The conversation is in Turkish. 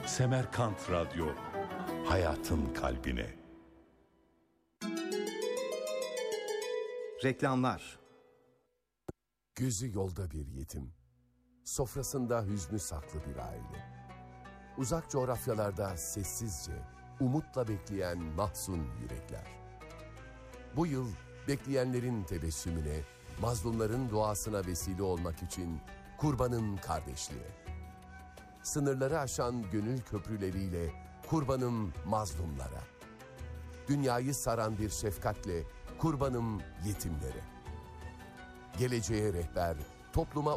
Semerkant Radyo, hayatın kalbine. Reklamlar. Gözü yolda bir yetim, sofrasında hüznü saklı bir aile. Uzak coğrafyalarda sessizce, umutla bekleyen mahzun yürekler. Bu yıl bekleyenlerin tebessümüne, mazlumların duasına vesile olmak için Kurbanın Kardeşliği. Sınırları aşan gönül köprüleriyle kurbanım mazlumlara. Dünyayı saran bir şefkatle kurbanım yetimlere. Geleceğe rehber, topluma